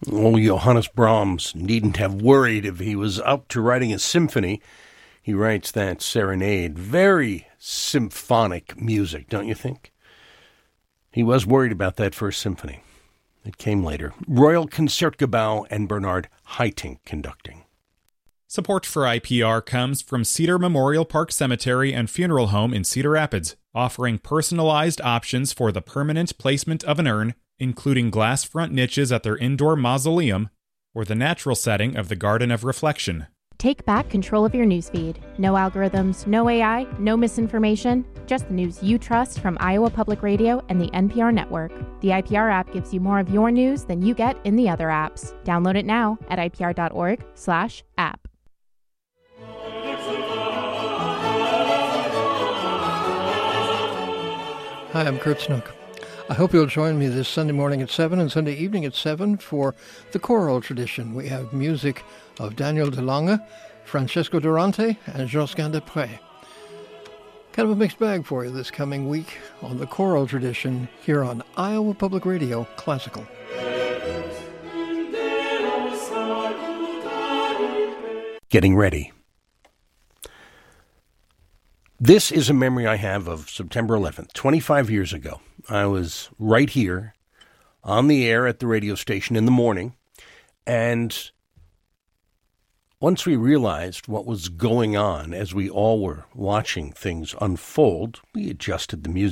Oh, Johannes Brahms needn't have worried if he was up to writing a symphony. He writes that serenade. Very symphonic music, don't you think? He was worried about that first symphony. It came later. Royal Concertgebouw and Bernard Haitink conducting. Support for IPR comes from Cedar Memorial Park Cemetery and Funeral Home in Cedar Rapids, offering personalized options for the permanent placement of an urn, including glass front niches at their indoor mausoleum, or the natural setting of the Garden of Reflection. Take back control of your newsfeed. No algorithms, no AI, no misinformation, just the news you trust from Iowa Public Radio and the NPR network. The IPR app gives you more of your news than you get in the other apps. Download it now at ipr.org/app. Hi, I'm Kurt Snook. I hope you'll join me this Sunday morning at 7 and Sunday evening at 7 for the choral tradition. We have music of Daniel De Lange, Francesco Durante, and Josquin des Prez. Kind of a mixed bag for you this coming week on the choral tradition here on Iowa Public Radio Classical. Getting ready. This is a memory I have of September 11th, 25 years ago. I was right here on the air at the radio station in the morning, and once we realized what was going on as we all were watching things unfold, we adjusted the music.